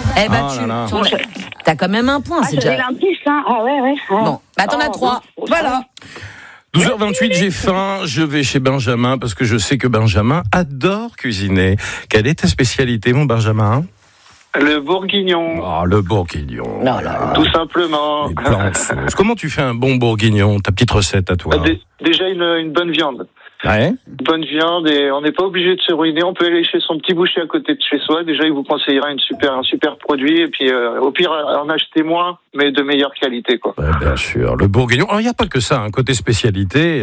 Eh ben, t'as quand même un point, c'est déjà. L'indice, hein. Ah ouais. Bon, bah t'en as 3. Voilà. 12h28, j'ai faim, je vais chez Benjamin parce que je sais que Benjamin adore cuisiner. Quelle est ta spécialité, mon Benjamin ? Le bourguignon. Ah, le bourguignon. Tout simplement. Les plats en sauce. Comment tu fais un bon bourguignon ? Ta petite recette à toi. Déjà une bonne viande. Ouais. Une bonne viande et on n'est pas obligé de se ruiner. On peut aller chez son petit boucher à côté de chez soi. Déjà, il vous conseillera un super produit. Et puis, au pire, en acheter moins, mais de meilleure qualité, quoi. Ouais, bien sûr. Le bourguignon. Alors, il n'y a pas que ça, un côté spécialité.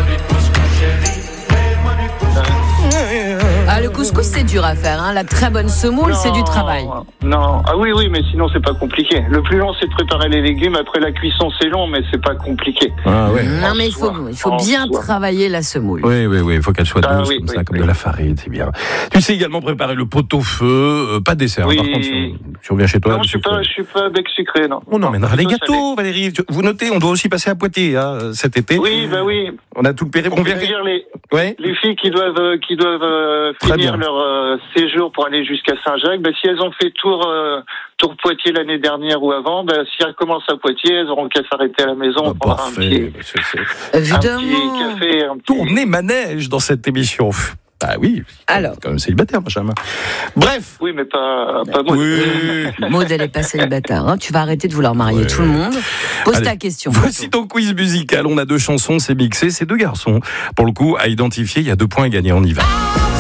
Ah, le couscous, c'est dur à faire. Hein. La très bonne semoule, c'est du travail. Non. Ah oui, mais sinon, c'est pas compliqué. Le plus long, c'est de préparer les légumes. Après la cuisson, c'est long, mais c'est pas compliqué. Ah ouais. Non, mais il faut bien travailler la semoule. Oui. Il faut qu'elle soit douce, comme de la farine, c'est bien. Tu sais également préparer le pot-au-feu, pas de dessert. Oui. Par contre, si on vient chez toi... Non, je suis pas bec sucré, non. On emmènera les gâteaux, Valérie. Vous notez, on doit aussi passer à Poitiers cet été. Oui. On a tout le périple. On vient dire les filles qui doivent finir leur séjour pour aller jusqu'à Saint-Jacques. Si elles ont fait tour Poitiers l'année dernière ou avant, si elles commencent à Poitiers, elles auront qu'à s'arrêter à la maison. Parfait. Un petit café. Tourner manège dans cette émission. Ah oui, alors, quand même célibataire, Benjamin. Bref. Oui, mais pas Maud. Oui. Maud, elle est pas célibataire. Hein. Tu vas arrêter de vouloir marier tout le monde. Pose ta question. Voici ton quiz musical. On a 2 chansons, c'est mixé. C'est 2 garçons. Pour le coup, à identifier, il y a 2 points à gagner. On y va.